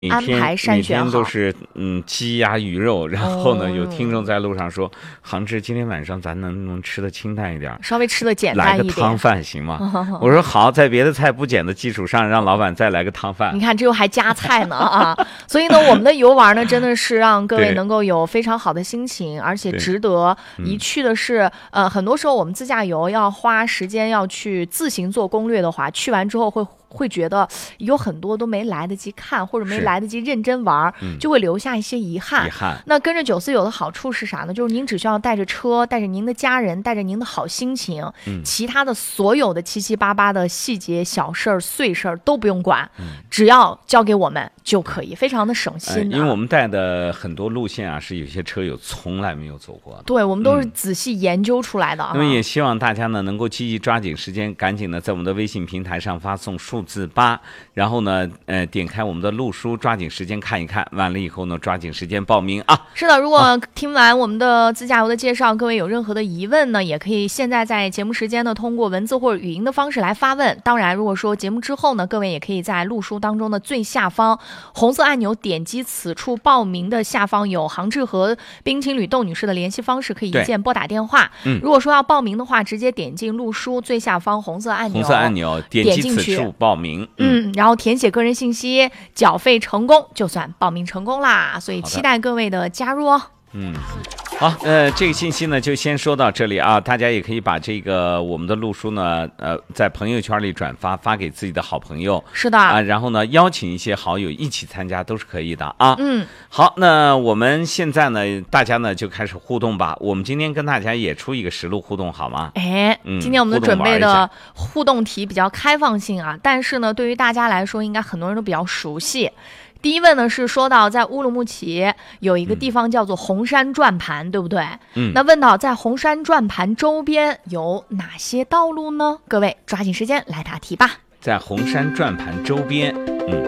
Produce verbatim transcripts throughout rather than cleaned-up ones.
安排筛选好， 每天都是嗯鸡鸭鱼肉，然后呢，哦、有听众在路上说，杭志今天晚上咱能不能吃的清淡一点， 稍微吃的简单一点， 来个汤饭行吗？我说好，在别的菜不减的基础上，让老板再来个汤饭。 你看这又还加菜呢啊！所以呢，我们的游玩呢，真的是让各位能够有非常好的心情，而且值得一去的是，呃，很多时候我们自驾游要花时间要去自行做攻略的话，去完之后会。会觉得有很多都没来得及看，或者没来得及认真玩，嗯、就会留下一些遗憾。 遗憾。 那跟着九四有的好处是啥呢？就是您只需要带着车，带着您的家人，带着您的好心情，嗯、其他的所有的七七八八的细节、小事儿、碎事儿都不用管，嗯、只要交给我们就可以，非常的省心、啊呃。因为我们带的很多路线啊，是有些车友从来没有走过的。 对，我们都是仔细研究出来的啊。 那么也希望大家呢能够积极抓紧时间，赶紧的在我们的微信平台上发送数字八，然后呢，呃，点开我们的路书，抓紧时间看一看，完了以后呢，抓紧时间报名啊。 是的，如果听完我们的自驾游的介绍，各位有任何的疑问呢，也可以现在在节目时间呢，通过文字或者语音的方式来发问。当然，如果说节目之后呢，各位也可以在路书当中的最下方红色按钮点击此处报名的下方有杭志和冰情侣窦女士的联系方式，可以一键拨打电话。嗯，如果说要报名的话，直接点进路书最下方红色按钮， 红色按钮点击此处报名。 嗯，然后填写个人信息，缴费成功，就算报名成功啦。所以期待各位的加入哦。 嗯，好，呃，这个信息呢就先说到这里啊，大家也可以把这个我们的路书呢，呃，在朋友圈里转发，发给自己的好朋友。 是的啊，然后呢，邀请一些好友一起参加都是可以的啊。 嗯， 好，那我们现在呢，大家呢就开始互动吧。我们今天跟大家也出一个实录互动，好吗？ 哎，嗯、今天我们的准备的互动题比较开放性啊，但是呢，对于大家来说，应该很多人都比较熟悉。第一问呢是说到在乌鲁木齐有一个地方叫做红山转盘，嗯、对不对？嗯，那问到在红山转盘周边有哪些道路呢？各位抓紧时间来答题吧。 在红山转盘周边，嗯，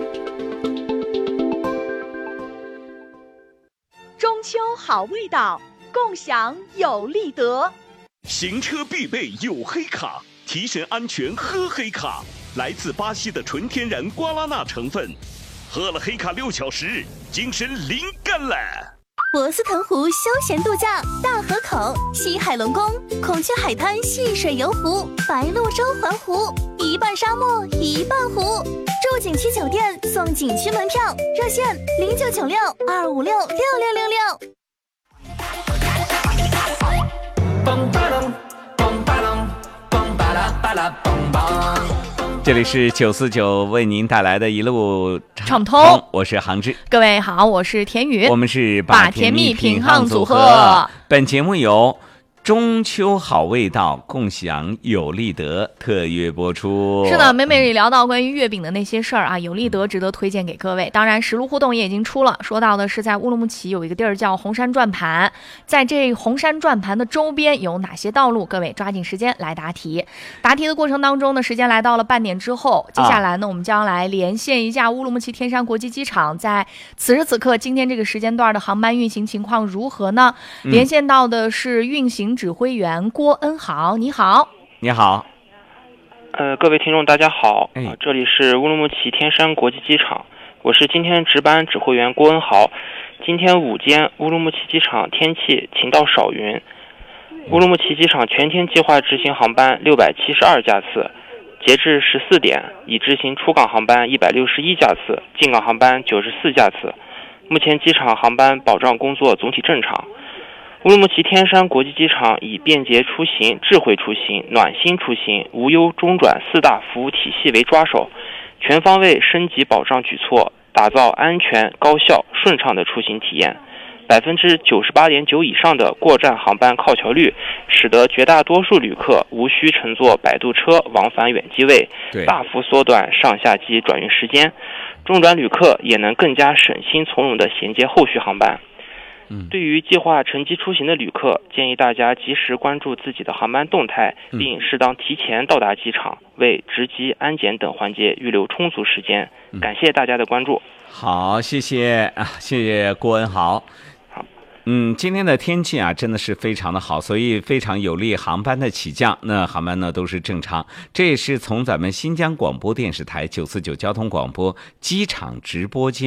中秋好味道，共享有利得。 行车必备有黑卡，提神安全喝黑卡，来自巴西的纯天然瓜拉纳成分。喝了黑卡六小时，精神灵感了。 博斯腾湖休闲度假，大河口、西海龙宫、孔雀海滩戏水游湖、白鹭洲环湖，一半沙漠一半湖。住景区酒店送景区门票，热线零九九六二五六六六六六。 这里是九四九为您带来的一路畅通， 我是杭志。 各位好，我是田宇， 我们是把甜蜜品夯组合。 本节目由中秋好味道，共享有利得特约播出。 是的，每每里聊到关于月饼的那些事儿啊，有利得值得推荐给各位。当然，实录互动也已经出了，说到的是在乌鲁木齐有一个地儿叫红山转盘，在这红山转盘的周边有哪些道路？各位抓紧时间来答题。答题的过程当中呢，时间来到了半点之后，接下来呢，啊、我们将来连线一下乌鲁木齐天山国际机场，在此时此刻今天这个时间段的航班运行情况如何呢？嗯、连线到的是运行指挥员郭恩豪，你好。 你好。 呃，各位听众大家好， 哎、 呃，这里是乌鲁木齐天山国际机场，我是今天值班指挥员郭恩豪。今天午间乌鲁木齐机场天气晴到少云，乌鲁木齐机场全天计划执行航班六百七十二架次，截至十四点已执行出港航班一百六十一架次，进港航班九十四架次。目前机场航班保障工作总体正常。乌鲁木齐天山国际机场以便捷出行、智慧出行、暖心出行、无忧中转四大服务体系为抓手，全方位升级保障举措，打造安全、高效、顺畅的出行体验。百分之九十八点九以上的过站航班靠桥率，使得绝大多数旅客无需乘坐摆渡车往返远机位，大幅缩短上下机转运时间。中转旅客也能更加省心从容地衔接后续航班。对于计划乘机出行的旅客，建议大家及时关注自己的航班动态，并适当提前到达机场，为值机、安检等环节预留充足时间。感谢大家的关注。 好，谢谢啊，谢谢郭恩豪。 好， 嗯，今天的天气啊，真的是非常的好，所以非常有利航班的起降。那航班呢都是正常，这也是从咱们新疆广播电视台九四九交通广播机场直播间